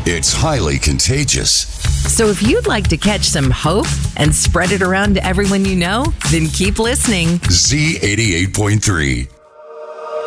It's highly contagious. So if you'd like to catch some hope and spread it around to everyone you know, then keep listening. Z88.3.